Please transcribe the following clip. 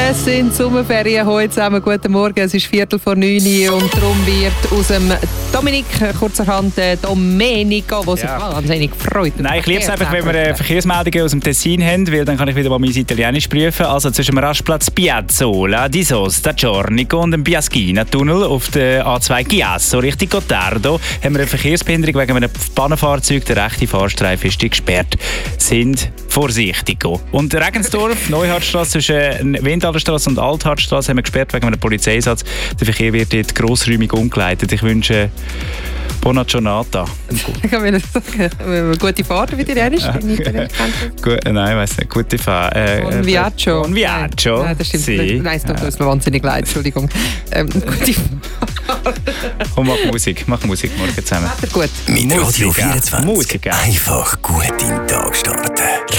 Es sind Sommerferien heute zusammen. Guten Morgen, es ist 8:45 und darum wird aus dem Dominik kurzerhand Domenico, der sich wahnsinnig freut. Nein, ich liebe es einfach, wenn wir Verkehrsmeldungen aus dem Tessin haben, weil dann kann ich wieder mal mein Italienisch prüfen. Also zwischen dem Rastplatz Piazzola di Sosta Giornico und dem Biaschina-Tunnel auf der A2 Chiasso Richtung Gottardo haben wir eine Verkehrsbehinderung wegen einem Pannenfahrzeug. Der rechte Fahrstreifen ist gesperrt. Sind vorsichtig. Und Regensdorf, Neuhardtstrasse zwischen Wendallerstrasse und Althardtstrasse haben wir gesperrt wegen einem Polizeieinsatz. Der Verkehr wird dort grossräumig umgeleitet. Ich wünsche Buona giornata. Ich kann mir sagen, gute Fahrt wieder ehrlich. Nein, ich weiss nicht. Gute Fahrt. Buon viaggio. Buon viaggio. Nein, das stimmt. Si. Nein, es tut mir wahnsinnig leid. Entschuldigung. Gute Fahrt. Und mach Musik morgen zusammen. Wetter gut. Mit Radio 24. Musik. Einfach gut in den Tag starten.